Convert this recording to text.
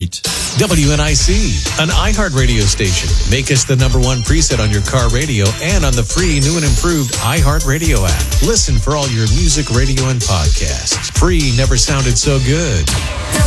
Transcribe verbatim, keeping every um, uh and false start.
Street. W N I C, an iHeart radio station. Make us the number one preset on your car radio and on the free new and improved iHeart Radio app. Listen for all your music, radio, and podcasts. Free never sounded so good.